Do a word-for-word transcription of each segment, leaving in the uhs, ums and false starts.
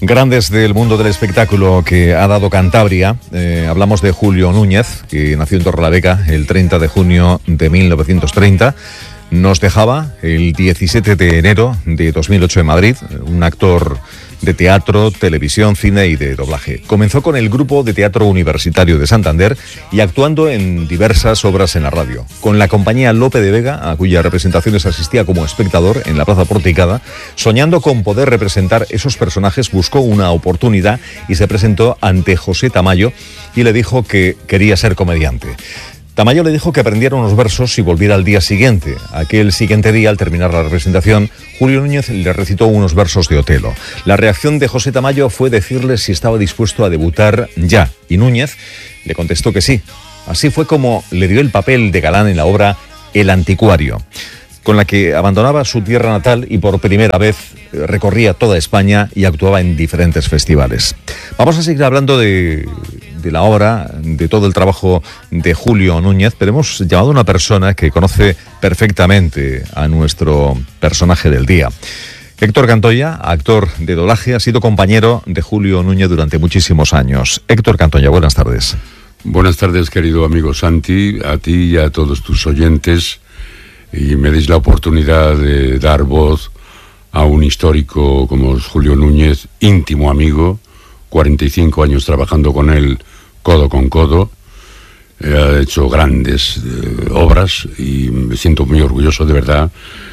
Grandes del mundo del espectáculo que ha dado Cantabria. Eh, hablamos de Julio Núñez, que nació en Torrelavega el treinta de junio de mil novecientos treinta. Nos dejaba el diecisiete de enero de dos mil ocho en Madrid, un actor de teatro, televisión, cine y de doblaje. Comenzó con el Grupo de Teatro Universitario de Santander y actuando en diversas obras en la radio. Con la compañía Lope de Vega, a cuyas representaciones asistía como espectador en la Plaza Porticada, soñando con poder representar esos personajes, buscó una oportunidad y se presentó ante José Tamayo y le dijo que quería ser comediante. Tamayo le dijo que aprendiera unos versos y volviera al día siguiente. Aquel siguiente día, al terminar la representación, Julio Núñez le recitó unos versos de Otelo. La reacción de José Tamayo fue decirle si estaba dispuesto a debutar ya, y Núñez le contestó que sí. Así fue como le dio el papel de galán en la obra El Anticuario, con la que abandonaba su tierra natal y por primera vez recorría toda España y actuaba en diferentes festivales. Vamos a seguir hablando de, de la obra, de todo el trabajo de Julio Núñez, pero hemos llamado a una persona que conoce perfectamente a nuestro personaje del día. Héctor Cantoya, actor de doblaje, ha sido compañero de Julio Núñez durante muchísimos años. Héctor Cantoya, buenas tardes. Buenas tardes, querido amigo Santi, a ti y a todos tus oyentes. Y me deis la oportunidad de dar voz a un histórico como es Julio Núñez, íntimo amigo, cuarenta y cinco años trabajando con él codo con codo. Eh, ha hecho grandes eh, obras y me siento muy orgulloso de verdad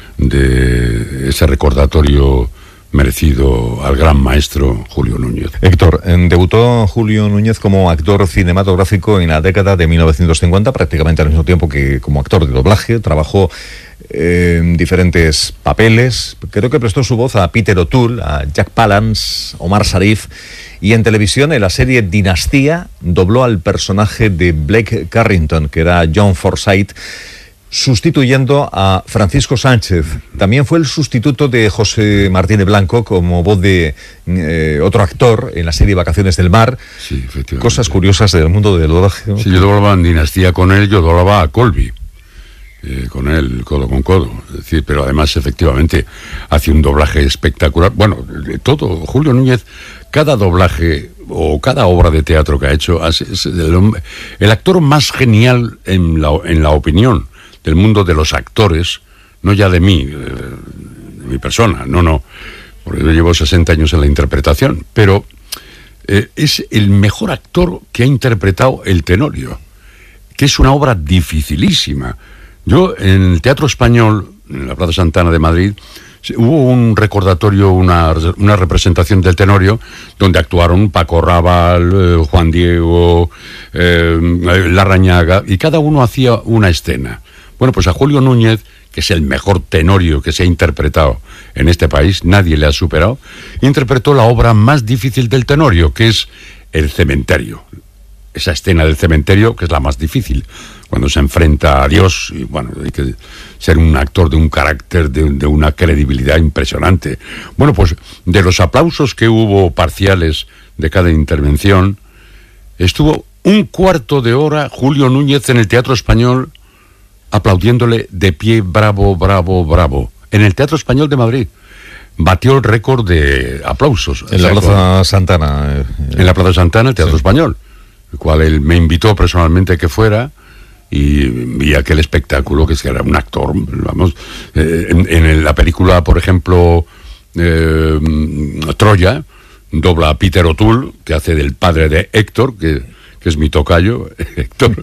de ese recordatorio merecido al gran maestro Julio Núñez. Héctor, debutó Julio Núñez como actor cinematográfico en la década de mil novecientos cincuenta, prácticamente al mismo tiempo que como actor de doblaje. Trabajó en diferentes papeles. Creo que prestó su voz a Peter O'Toole, a Jack Palance, Omar Sharif, y en televisión, en la serie Dinastía, dobló al personaje de Blake Carrington, que era John Forsythe, sustituyendo a Francisco Sánchez. También fue el sustituto de José Martínez Blanco como voz de eh, otro actor en la serie Vacaciones del Mar. Sí, efectivamente. Cosas curiosas del mundo del doblaje, ¿no? Sí, yo doblaba en Dinastía con él, yo doblaba a Colby, eh, con él, codo con codo. Es decir, pero además, efectivamente, hace un doblaje espectacular. Bueno, de todo. Julio Núñez, cada doblaje o cada obra de teatro que ha hecho, es el, el actor más genial en la, en la opinión del mundo de los actores, no ya de mí, de mi persona, no, no, porque yo llevo sesenta años en la interpretación, pero eh, es el mejor actor que ha interpretado el Tenorio, que es una obra dificilísima. Yo, en el Teatro Español, en la Plaza Santana de Madrid, hubo un recordatorio, una, una representación del Tenorio, donde actuaron Paco Raval, eh, Juan Diego, eh, Larrañaga, y cada uno hacía una escena. Bueno, pues a Julio Núñez, que es el mejor Tenorio que se ha interpretado en este país, nadie le ha superado, interpretó la obra más difícil del Tenorio, que es El Cementerio. Esa escena del cementerio, que es la más difícil, cuando se enfrenta a Dios, y bueno, hay que ser un actor de un carácter, de, de una credibilidad impresionante. Bueno, pues de los aplausos que hubo parciales de cada intervención, estuvo un cuarto de hora Julio Núñez en el Teatro Español aplaudiéndole de pie, bravo, bravo, bravo, en el Teatro Español de Madrid. Batió el récord de aplausos. En la Plaza Santana. Eh, en la Plaza Santana, el Teatro sí. Español, el cual él me invitó personalmente que fuera, y vi aquel espectáculo, que es que era un actor, vamos, eh, en, en la película, por ejemplo, eh, Troya, dobla a Peter O'Toole, que hace del padre de Héctor, que, que es mi tocayo, Héctor,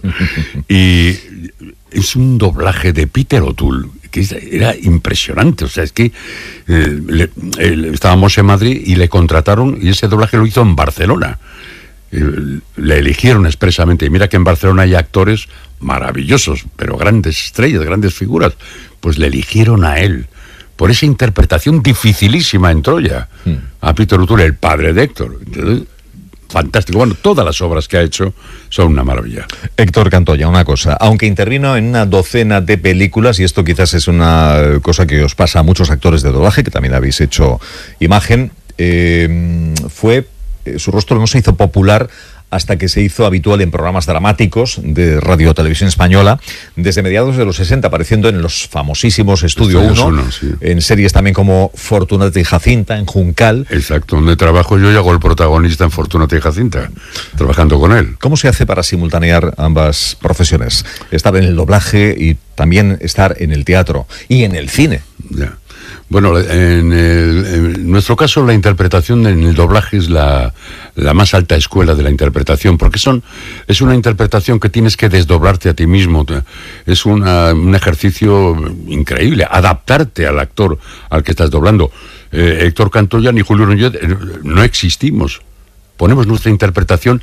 y es un doblaje de Peter O'Toole que era impresionante. O sea, es que eh, le, eh, estábamos en Madrid y le contrataron, y ese doblaje lo hizo en Barcelona. Eh, le eligieron expresamente, y mira que en Barcelona hay actores maravillosos, pero grandes estrellas, grandes figuras, pues le eligieron a él por esa interpretación dificilísima en Troya, mm. a Peter O'Toole, el padre de Héctor. Entonces, fantástico. Bueno, todas las obras que ha hecho son una maravilla. Héctor Cantoya, una cosa, aunque intervino en una docena de películas, y esto quizás es una cosa que os pasa a muchos actores de doblaje, que también habéis hecho imagen, eh, fue, eh, su rostro no se hizo popular hasta que se hizo habitual en programas dramáticos de Radio Televisión Española, desde mediados de los sesenta, apareciendo en los famosísimos Estudio uno, sí. En series también como Fortunata y Jacinta, en Juncal. Exacto, donde trabajo yo y hago el protagonista en Fortunata y Jacinta, trabajando con él. ¿Cómo se hace para simultanear ambas profesiones? Estar en el doblaje y también estar en el teatro y en el cine. Ya. Bueno, en, el, en nuestro caso la interpretación en el doblaje es la, la más alta escuela de la interpretación, porque son es una interpretación que tienes que desdoblarte a ti mismo. Es una, un ejercicio increíble, adaptarte al actor al que estás doblando. Eh, Héctor Cantoya ni Julio Núñez eh, no existimos. Ponemos nuestra interpretación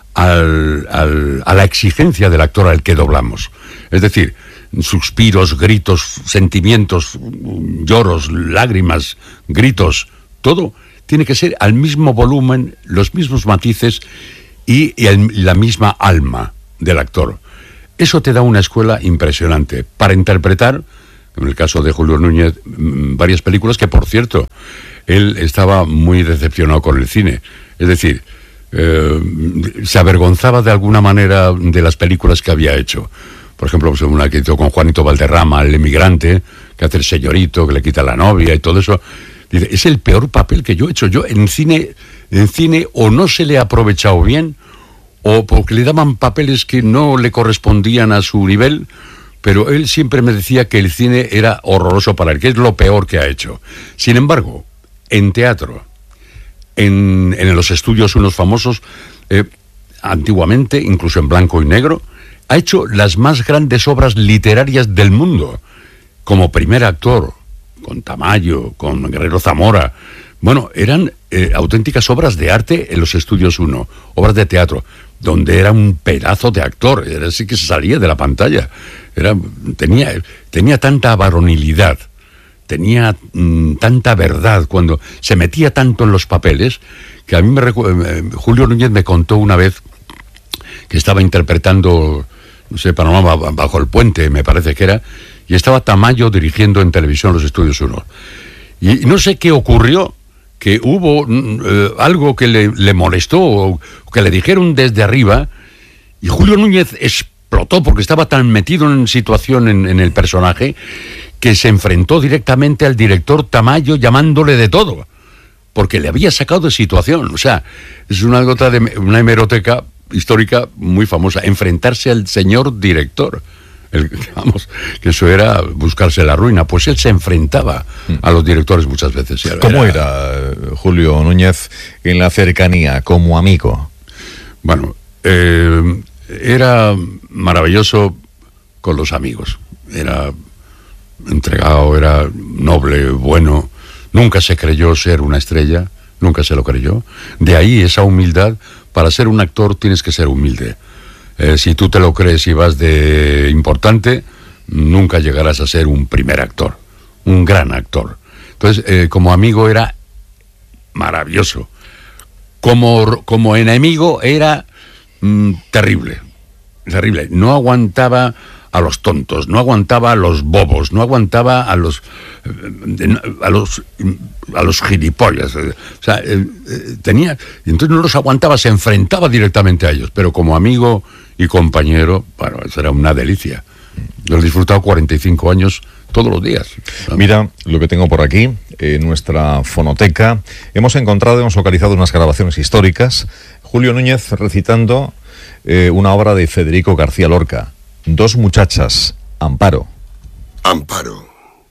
al, al, a la exigencia del actor al que doblamos. Es decir, suspiros, gritos, sentimientos, lloros, lágrimas, gritos, todo tiene que ser al mismo volumen, los mismos matices y, y el, la misma alma del actor. Eso te da una escuela impresionante para interpretar, en el caso de Julio Núñez, varias películas que, por cierto, él estaba muy decepcionado con el cine. Es decir, eh, se avergonzaba de alguna manera de las películas que había hecho. Por ejemplo, pues una que hizo con Juanito Valderrama, El emigrante, que hace el señorito, que le quita la novia y todo eso. Dice, es el peor papel que yo he hecho. Yo en cine, en cine o no se le ha aprovechado bien, o porque le daban papeles que no le correspondían a su nivel, pero él siempre me decía que el cine era horroroso para él, que es lo peor que ha hecho. Sin embargo, en teatro, en, en los estudios unos famosos, eh, antiguamente, incluso en blanco y negro, ha hecho las más grandes obras literarias del mundo, como primer actor, con Tamayo, con Guerrero Zamora. Bueno, eran eh, auténticas obras de arte en los Estudios uno, obras de teatro, donde era un pedazo de actor, era así que se salía de la pantalla. Era, tenía, tenía tanta varonilidad, tenía mmm, tanta verdad, cuando se metía tanto en los papeles, que a mí me recu- eh, Julio Núñez me contó una vez que estaba interpretando, no sé, Panorama bajo el puente, me parece que era, y estaba Tamayo dirigiendo en televisión los Estudios uno. Y no sé qué ocurrió, que hubo eh, algo que le, le molestó, o que le dijeron desde arriba, y Julio Núñez explotó porque estaba tan metido en situación en, en el personaje, que se enfrentó directamente al director Tamayo llamándole de todo, porque le había sacado de situación. O sea, es una gota de una hemeroteca histórica muy famosa, enfrentarse al señor director. El, vamos, que eso era buscarse la ruina. Pues él se enfrentaba a los directores muchas veces. ¿Cómo era, era Julio Núñez en la cercanía, como amigo? Bueno, eh, era maravilloso con los amigos. Era entregado, era noble, bueno. Nunca se creyó ser una estrella, nunca se lo creyó. De ahí esa humildad. Para ser un actor tienes que ser humilde. Eh, si tú te lo crees y vas de importante, nunca llegarás a ser un primer actor, un gran actor. Entonces, eh, como amigo era maravilloso. Como, como enemigo era mm, terrible, terrible. No aguantaba a los tontos, no aguantaba a los bobos, no aguantaba a los a los a los gilipollas. O sea, eh, eh, tenía, entonces no los aguantaba, se enfrentaba directamente a ellos, pero como amigo y compañero, bueno, eso era una delicia. Yo he disfrutado cuarenta y cinco años todos los días. Mira lo que tengo por aquí, en nuestra fonoteca. Hemos encontrado, hemos localizado unas grabaciones históricas. Julio Núñez recitando eh, una obra de Federico García Lorca. Dos muchachas, Amparo. Amparo,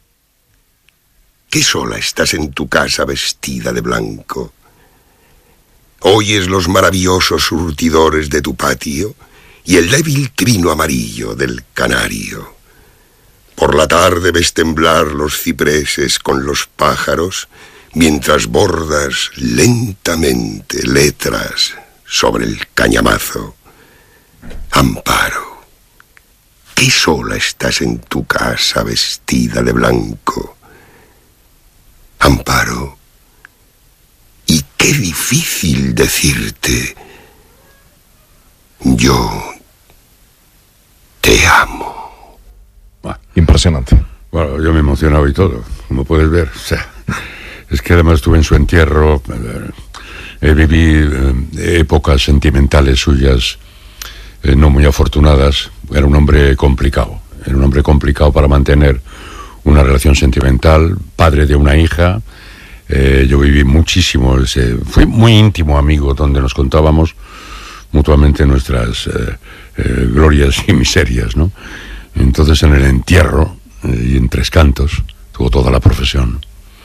¿qué sola estás en tu casa vestida de blanco? ¿Oyes los maravillosos surtidores de tu patio y el débil trino amarillo del canario? Por la tarde ves temblar los cipreses con los pájaros mientras bordas lentamente letras sobre el cañamazo. Amparo, ¿qué sola estás en tu casa vestida de blanco? Amparo, y qué difícil decirte, yo te amo. Impresionante. Bueno, yo me he emocionado y todo, como puedes ver. O sea, es que además estuve en su entierro. eh, viví eh, épocas sentimentales suyas eh, no muy afortunadas. Era un hombre complicado, era un hombre complicado para mantener una relación sentimental, padre de una hija. Eh, yo viví muchísimo, ese, fui muy íntimo amigo, donde nos contábamos mutuamente nuestras eh, eh, glorias y miserias, ¿no? Entonces, en el entierro eh, y en Tres Cantos tuvo toda la profesión.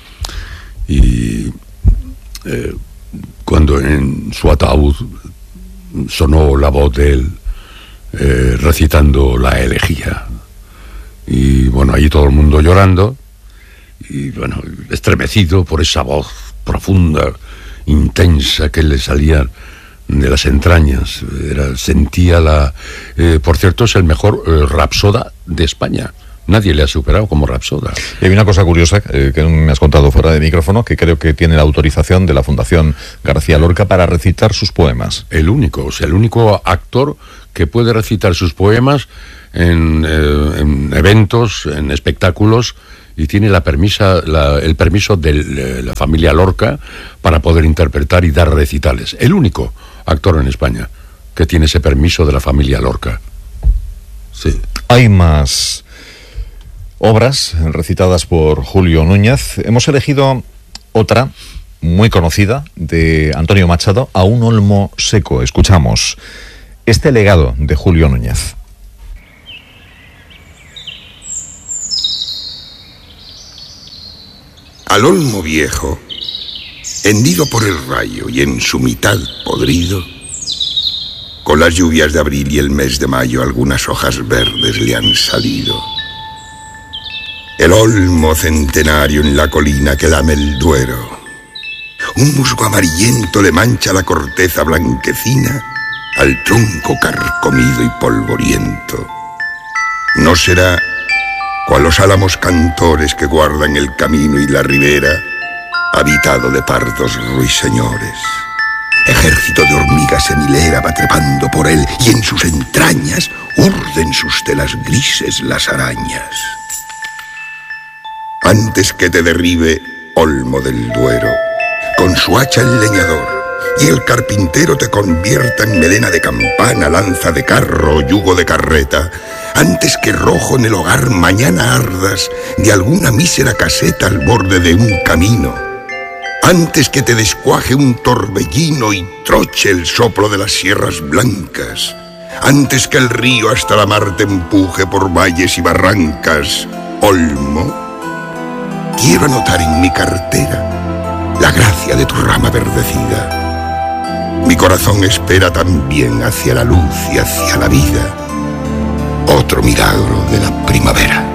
Y eh, cuando en su ataúd sonó la voz de él eh, recitando la elegía, y bueno, allí todo el mundo llorando, y bueno, estremecido por esa voz profunda, intensa, que le salía de las entrañas. Era, sentía la... Eh, por cierto, es el mejor eh, rapsoda de España. Nadie le ha superado como rapsoda. Y hay una cosa curiosa eh, que me has contado fuera de micrófono, que creo que tiene la autorización de la Fundación García Lorca para recitar sus poemas. El único, o sea, el único actor que puede recitar sus poemas en, eh, en eventos, en espectáculos, y tiene la permisa, la, el permiso de la familia Lorca para poder interpretar y dar recitales. El único actor en España que tiene ese permiso de la familia Lorca. Sí. Hay más obras recitadas por Julio Núñez. Hemos elegido otra muy conocida de Antonio Machado, A un olmo seco. Escuchamos este legado de Julio Núñez. Al olmo viejo, hendido por el rayo y en su mitad podrido, con las lluvias de abril y el mes de mayo algunas hojas verdes le han salido. El olmo centenario en la colina que lame el Duero, un musgo amarillento le mancha la corteza blanquecina al tronco carcomido y polvoriento. No será cual los álamos cantores que guardan el camino y la ribera, habitado de pardos ruiseñores. Ejército de hormigas en hilera va trepando por él, y en sus entrañas urden sus telas grises las arañas. Antes que te derribe, olmo del Duero, con su hacha el leñador, y el carpintero te convierta en melena de campana, lanza de carro o yugo de carreta, antes que rojo en el hogar mañana ardas de alguna mísera caseta al borde de un camino, antes que te descuaje un torbellino y troche el soplo de las sierras blancas, antes que el río hasta la mar te empuje por valles y barrancas, olmo, quiero anotar en mi cartera la gracia de tu rama verdecida. Mi corazón espera también hacia la luz y hacia la vida otro milagro de la primavera.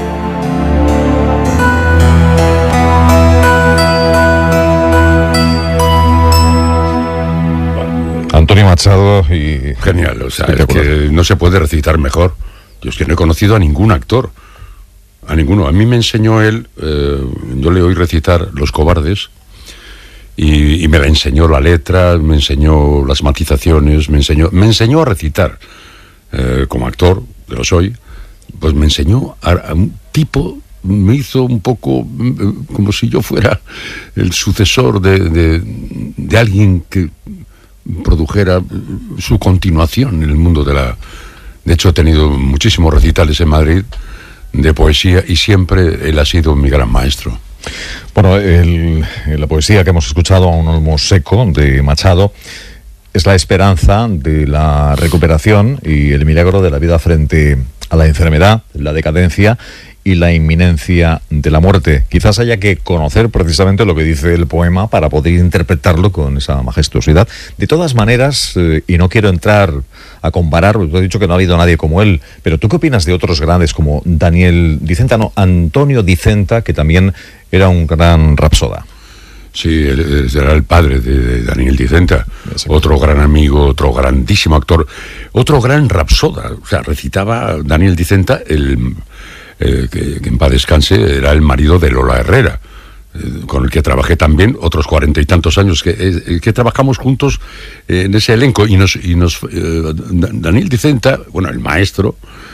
Antonio Machado y... Genial, o sea, es que no se puede recitar mejor. Yo es que no he conocido a ningún actor, a ninguno. A mí me enseñó él, eh, yo le oí recitar Los Cobardes, y, y me la enseñó la letra, me enseñó las matizaciones, me enseñó, me enseñó a recitar. Eh, como actor, que lo soy, pues me enseñó a, a un tipo, me hizo un poco eh, como si yo fuera el sucesor de, de, de alguien que produjera su continuación en el mundo de la... De hecho, he tenido muchísimos recitales en Madrid de poesía y siempre él ha sido mi gran maestro. Bueno, el, la poesía que hemos escuchado, A un olmo seco, de Machado, es la esperanza de la recuperación y el milagro de la vida frente a la enfermedad, la decadencia y la inminencia de la muerte. Quizás haya que conocer precisamente lo que dice el poema para poder interpretarlo con esa majestuosidad. De todas maneras, eh, y no quiero entrar a comparar, porque tú has dicho que no ha habido nadie como él, pero ¿tú qué opinas de otros grandes como Daniel Dicenta, no, Antonio Dicenta, que también era un gran rapsoda? Sí, él era el padre de Daniel Dicenta, otro gran amigo, otro grandísimo actor, otro gran rapsoda. O sea, recitaba Daniel Dicenta, el, eh, que, que en paz descanse, era el marido de Lola Herrera, eh, con el que trabajé también otros cuarenta y tantos años, que, eh, que trabajamos juntos eh, en ese elenco. Y nos, y nos eh, Daniel Dicenta, bueno, el maestro,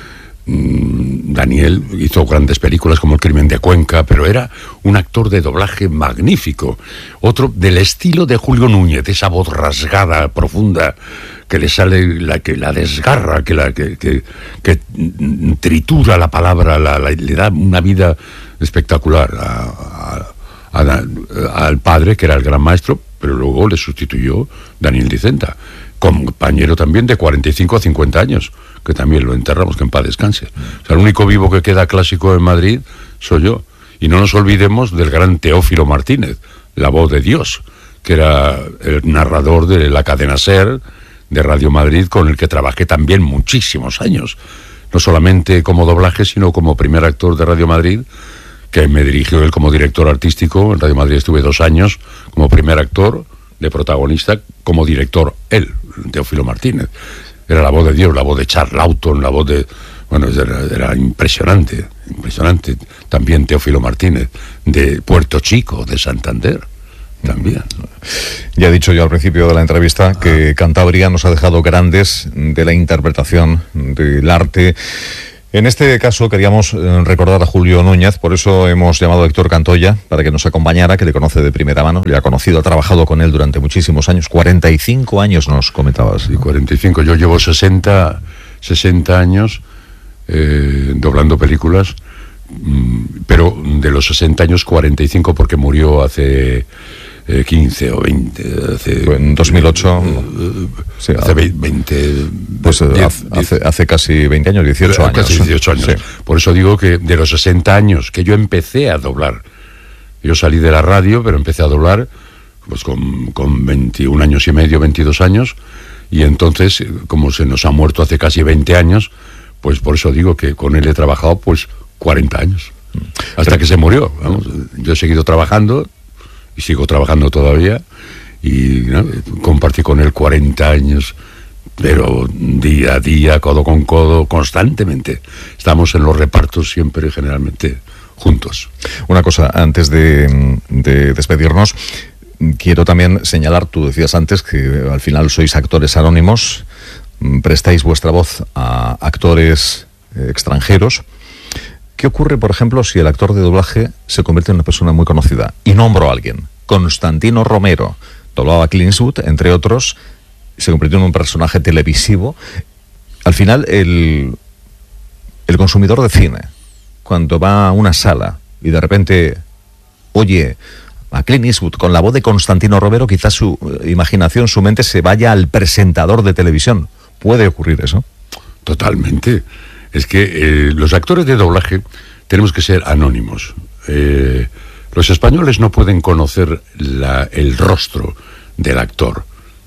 Daniel hizo grandes películas como El crimen de Cuenca, pero era un actor de doblaje magnífico. Otro del estilo de Julio Núñez, esa voz rasgada, profunda, que le sale, la que la desgarra, que la que, que, que tritura la palabra, la, la, le da una vida espectacular a, a, a, al padre, que era el gran maestro, pero luego le sustituyó Daniel Dicenta, compañero también de cuarenta y cinco a cincuenta años, que también lo enterramos, que en paz descanse. O sea, el único vivo que queda clásico en Madrid soy yo. Y no nos olvidemos del gran Teófilo Martínez, la voz de Dios, que era el narrador de la cadena SER, de Radio Madrid, con el que trabajé también muchísimos años. No solamente como doblaje, sino como primer actor de Radio Madrid, que me dirigió él como director artístico. En Radio Madrid estuve dos años como primer actor, de protagonista, como director él, Teófilo Martínez. Era la voz de Dios, la voz de Charles Lawton, la voz de... Bueno, era, era impresionante, impresionante. También Teófilo Martínez, de Puerto Chico, de Santander, también. Ya he dicho yo al principio de la entrevista que ah. Cantabria nos ha dejado grandes de la interpretación, del arte. En este caso queríamos recordar a Julio Núñez, por eso hemos llamado a Héctor Cantoya para que nos acompañara, que le conoce de primera mano, le ha conocido, ha trabajado con él durante muchísimos años, cuarenta y cinco años nos comentabas. Sí, cuarenta y cinco, yo llevo sesenta, sesenta años eh, doblando películas, pero de los sesenta años, cuarenta y cinco porque murió hace... Eh, quince o veinte, hace, en dos mil ocho, eh, sí, hace veinte, pues diez, hace, hace casi veinte años, dieciocho años. Casi dieciocho años. Sí. Por eso digo que de los sesenta años que yo empecé a doblar, yo salí de la radio, pero empecé a doblar pues con, con veintiún años y medio, veintidós años, y entonces, como se nos ha muerto hace casi veinte años, pues por eso digo que con él he trabajado pues cuarenta años, hasta pero, que se murió. Vamos, yo he seguido trabajando, y sigo trabajando todavía, y ¿no? compartí con él cuarenta años, pero día a día, codo con codo, constantemente. Estamos en los repartos siempre, generalmente, juntos. Una cosa, antes de, de despedirnos, quiero también señalar, tú decías antes que al final sois actores anónimos, prestáis vuestra voz a actores eh, extranjeros. ¿Qué ocurre, por ejemplo, si el actor de doblaje se convierte en una persona muy conocida? Y nombro a alguien. Constantino Romero, doblaba a Clint Eastwood, entre otros, se convirtió en un personaje televisivo. Al final, el, el consumidor de cine, cuando va a una sala y de repente oye a Clint Eastwood con la voz de Constantino Romero, quizás su imaginación, su mente se vaya al presentador de televisión. ¿Puede ocurrir eso? Totalmente. Es que eh, los actores de doblaje tenemos que ser anónimos. Eh, los españoles no pueden conocer la, el rostro del actor.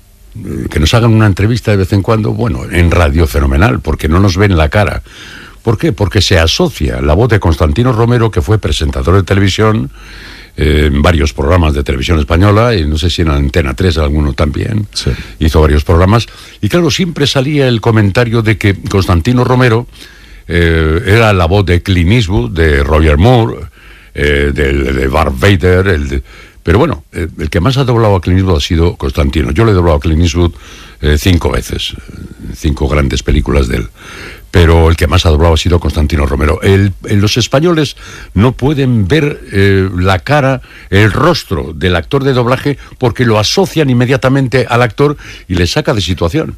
Eh, que nos hagan una entrevista de vez en cuando, bueno, en radio fenomenal, porque no nos ven la cara. ¿Por qué? Porque se asocia la voz de Constantino Romero, que fue presentador de televisión eh, en varios programas de televisión española, y no sé si en Antena tres alguno también, sí. Hizo varios programas, y claro, siempre salía el comentario de que Constantino Romero Eh, era la voz de Clint Eastwood, de Roger Moore, eh, de, de Darth Vader, el de, pero bueno, eh, el que más ha doblado a Clint Eastwood ha sido Constantino. Yo le he doblado a Clint Eastwood eh, cinco veces, cinco grandes películas de él, pero el que más ha doblado ha sido Constantino Romero. El, el, los españoles no pueden ver eh, la cara, el rostro del actor de doblaje, porque lo asocian inmediatamente al actor y le saca de situación.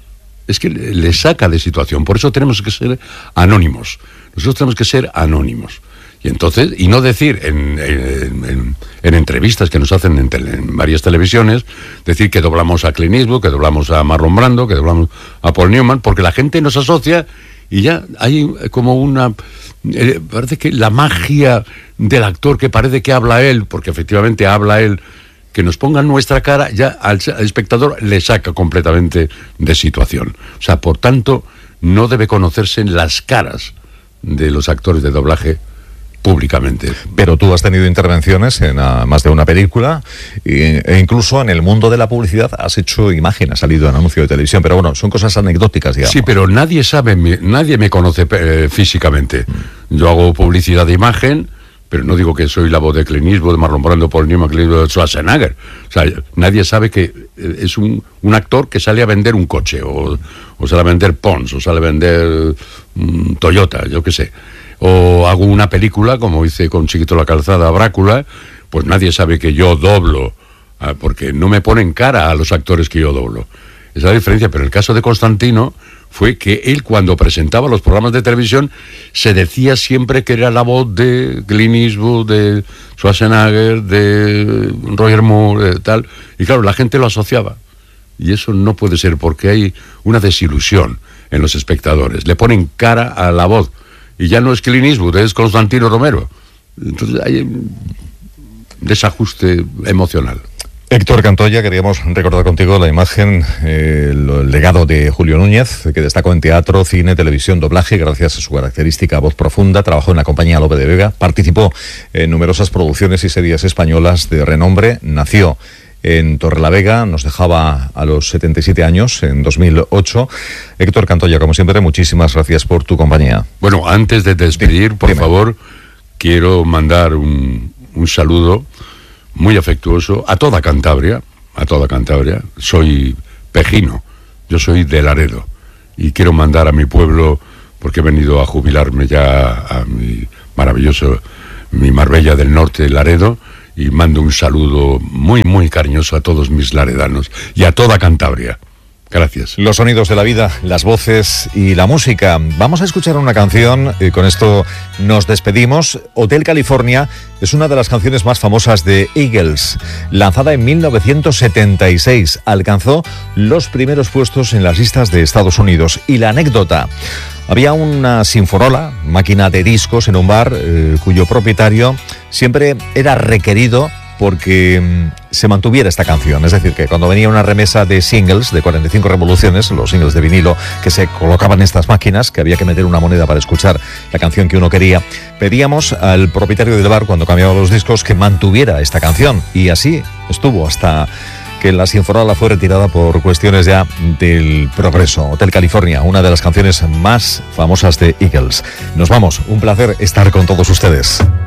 Es que le saca de situación. Por eso tenemos que ser anónimos. Nosotros tenemos que ser anónimos. Y entonces, y no decir en, en, en, en entrevistas que nos hacen en, tele, en varias televisiones, decir que doblamos a Clint Eastwood, que doblamos a Marlon Brando, que doblamos a Paul Newman, porque la gente nos asocia y ya hay como una... Eh, parece que la magia del actor, que parece que habla él, porque efectivamente habla él, que nos pongan nuestra cara, ya al, al espectador le saca completamente de situación. O sea, por tanto, no debe conocerse las caras de los actores de doblaje públicamente. Pero tú has tenido intervenciones en uh, más de una película e, e incluso en el mundo de la publicidad has hecho imagen, has salido en anuncio de televisión, pero bueno, son cosas anecdóticas, digamos. Sí, pero nadie sabe, nadie me conoce eh, físicamente. Mm. Yo hago publicidad de imagen, pero no digo que soy la voz de Clint Eastwood, de Marlon Brando, Paul Newman, Clint Eastwood, de Schwarzenegger. O sea, nadie sabe que es un, un actor que sale a vender un coche, o, o sale a vender Pons, o sale a vender um, Toyota, yo qué sé. O hago una película, como hice con Chiquito la Calzada, Brácula, pues nadie sabe que yo doblo, porque no me ponen cara a los actores que yo doblo. Esa es la diferencia, pero en el caso de Constantino fue que él, cuando presentaba los programas de televisión, se decía siempre que era la voz de Clint Eastwood, de Schwarzenegger, de Roger Moore, de tal, y claro, la gente lo asociaba, y eso no puede ser, porque hay una desilusión en los espectadores, le ponen cara a la voz, y ya no es Clint Eastwood, es Constantino Romero. Entonces hay un desajuste emocional. Héctor Cantoya, queríamos recordar contigo la imagen, eh, el legado de Julio Núñez, que destacó en teatro, cine, televisión, doblaje, gracias a su característica voz profunda. Trabajó en la compañía Lope de Vega, participó en numerosas producciones y series españolas de renombre, nació en Torrelavega, nos dejaba a los setenta y siete años, en dos mil ocho. Héctor Cantoya, como siempre, muchísimas gracias por tu compañía. Bueno, antes de despedir, por Dime. favor, quiero mandar un, un saludo muy afectuoso a toda Cantabria, a toda Cantabria. Soy pejino, yo soy de Laredo, y quiero mandar a mi pueblo, porque he venido a jubilarme ya a mi maravilloso, mi Marbella del Norte, Laredo, y mando un saludo muy, muy cariñoso a todos mis laredanos y a toda Cantabria. Gracias. Los sonidos de la vida, las voces y la música. Vamos a escuchar una canción y con esto nos despedimos. Hotel California es una de las canciones más famosas de Eagles. Lanzada en mil novecientos setenta y seis, alcanzó los primeros puestos en las listas de Estados Unidos. Y la anécdota: había una sinforola, máquina de discos, en un bar eh, cuyo propietario siempre era requerido porque mm, se mantuviera esta canción. Es decir, que cuando venía una remesa de singles de cuarenta y cinco revoluciones, los singles de vinilo que se colocaban en estas máquinas, que había que meter una moneda para escuchar la canción que uno quería, pedíamos al propietario del bar, cuando cambiaba los discos, que mantuviera esta canción. Y así estuvo hasta que la sinforola fue retirada por cuestiones ya del progreso. Hotel California, una de las canciones más famosas de Eagles. Nos vamos, un placer estar con todos ustedes.